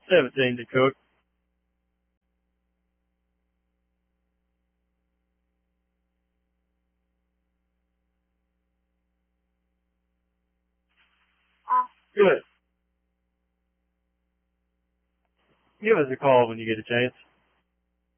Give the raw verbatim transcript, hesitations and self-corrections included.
seventeen to cook. Good. Give us a call when you get a chance.